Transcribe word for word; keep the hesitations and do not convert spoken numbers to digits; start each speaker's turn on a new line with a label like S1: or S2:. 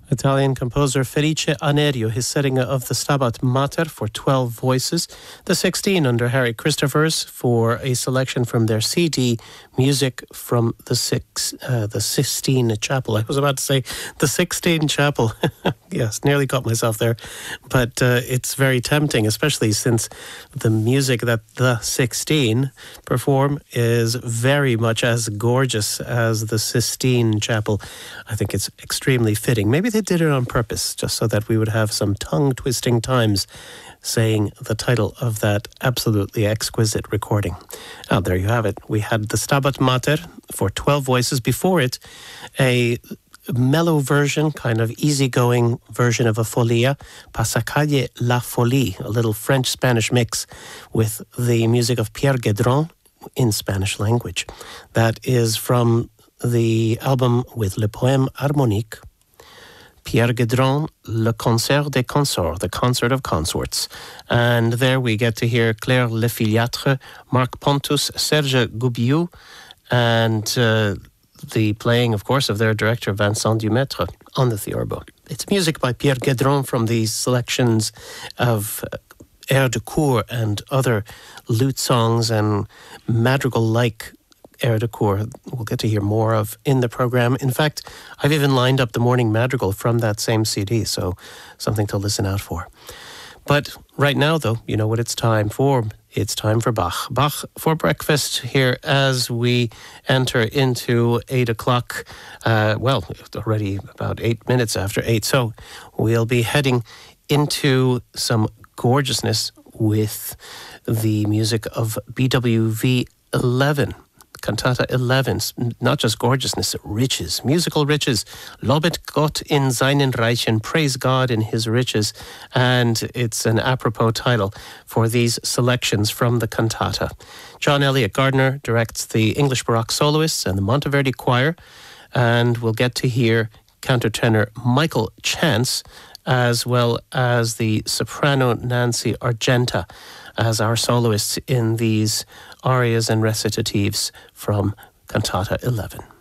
S1: Italian composer Felice Anerio, his setting of the Stabat Mater for twelve voices, the sixteen under Harry Christophers for a selection from their C D, Music from the six, uh, the Sistine Chapel. I was about to say the Sixteen Chapel. Yes, nearly caught myself there. But uh, it's very tempting, especially since the music that the Sixteen perform is very much as gorgeous as the Sistine Chapel. I think it's extremely fitting. Maybe they did it on purpose, just so that we would have some tongue-twisting times saying the title of that absolutely exquisite recording. Oh, there you have it. We had the Stabat Mater for twelve voices. Before it, a mellow version, kind of easygoing version of a folia, Passacalle la Folie, a little French-Spanish mix with the music of Pierre Guedron in Spanish language. That is from the album with Le Poème Harmonique, Pierre Guedron, Le Concert des Consorts, the Concert of Consorts. And there we get to hear Claire Lefiliatre, Marc Pontus, Serge Goubiou, and uh, the playing, of course, of their director Vincent Dumetre on the theorbo. It's music by Pierre Guedron from these selections of uh, air de cour and other lute songs and madrigal-like air de cour we'll get to hear more of in the program. In fact, I've even lined up the morning madrigal from that same C D, so something to listen out for. But right now, though, you know what it's time for. It's time for Bach. Bach for breakfast here as we enter into eight o'clock. Uh, well, already about eight minutes after eight. So we'll be heading into some gorgeousness with the music of B W V eleven. Cantata eleven, not just gorgeousness, riches, musical riches. Lobet Gott in seinen Reichen, praise God in his riches. And it's an apropos title for these selections from the cantata. John Elliott Gardner directs the English Baroque soloists and the Monteverdi Choir. And we'll get to hear countertenor Michael Chance, as well as the soprano Nancy Argenta, as our soloists in these arias and recitatives from Cantata eleven.